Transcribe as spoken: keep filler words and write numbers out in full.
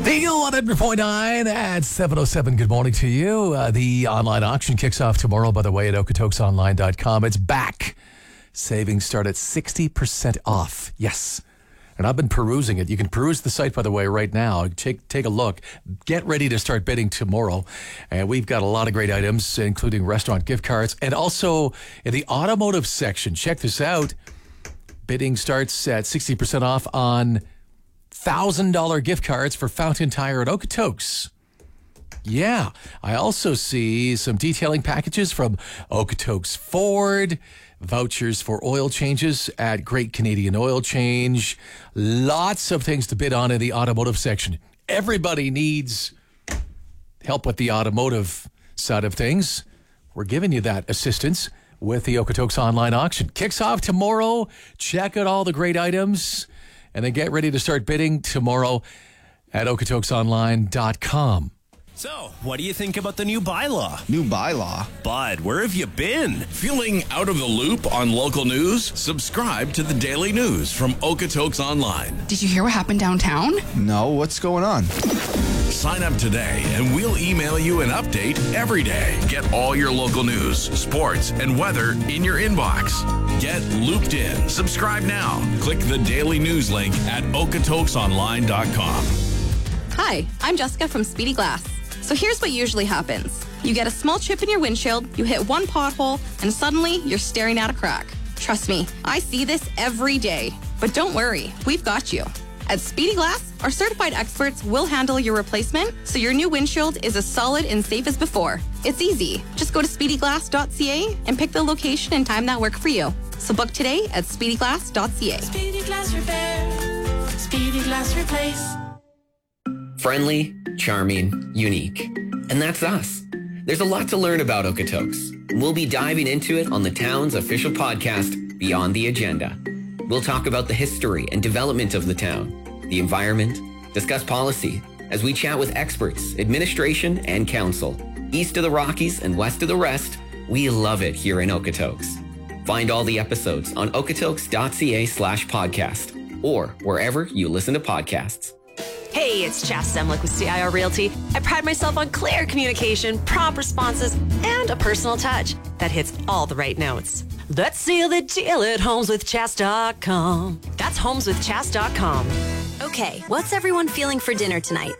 The one hundred point nine at seven oh seven. Good morning to you. Uh, the online auction kicks off tomorrow, by the way, at okotoks online dot com. It's back. Savings start at sixty percent off. Yes. And I've been perusing it. You can peruse the site, by the way, right now. Take take a look. Get ready to start bidding tomorrow. And we've got a lot of great items, including restaurant gift cards. And also in the automotive section, check this out. Bidding starts at sixty percent off on one thousand dollars gift cards for Fountain Tire at Okotoks. Yeah. I also see some detailing packages from Okotoks Ford, vouchers for oil changes at Great Canadian Oil Change. Lots of things to bid on in the automotive section. Everybody needs help with the automotive side of things. We're giving you that assistance with the Okotoks online auction. Kicks off tomorrow. Check out all the great items and then get ready to start bidding tomorrow at okotoks online dot com. So, what do you think about the new bylaw? New bylaw? Bud, where have you been? Feeling out of the loop on local news? Subscribe to the Daily News from Okotoks Online. Did you hear what happened downtown? No, what's going on? Sign up today and we'll email you an update every day. Get all your local news, sports, and weather in your inbox. Get looped in. Subscribe now. Click the Daily News link at okotoks online dot com. Hi, I'm Jessica from Speedy Glass. So here's what usually happens. You get a small chip in your windshield, you hit one pothole, and suddenly you're staring at a crack. Trust me, I see this every day. But don't worry, we've got you. At Speedy Glass, our certified experts will handle your replacement so your new windshield is as solid and safe as before. It's easy. Just go to speedy glass dot c a and pick the location and time that work for you. So book today at speedy glass dot c a. Speedy Glass Repair. Speedy Glass Replace. Friendly, charming, unique. And that's us. There's a lot to learn about Okotoks. We'll be diving into it on the town's official podcast, Beyond the Agenda. We'll talk about the history and development of the town, the environment, discuss policy, as we chat with experts, administration, and council. East of the Rockies and west of the rest, we love it here in Okotoks. Find all the episodes on okotoks dot c a slash podcast or wherever you listen to podcasts. Hey, it's Chas Semlik with C I R Realty. I pride myself on clear communication, prompt responses, and a personal touch that hits all the right notes. Let's seal the deal at homes with chas dot com. That's homes with chas dot com. Okay, what's everyone feeling for dinner tonight?